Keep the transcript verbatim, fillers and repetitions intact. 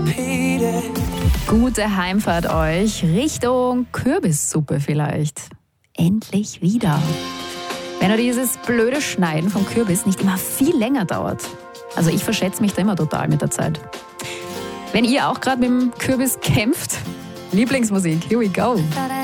Gute Heimfahrt euch Richtung Kürbissuppe vielleicht. Endlich wieder. Wenn nur dieses blöde Schneiden vom Kürbis nicht immer viel länger dauert. Also ich verschätze mich da immer total mit der Zeit. Wenn ihr auch gerade mit dem Kürbis kämpft, Lieblingsmusik, here we go.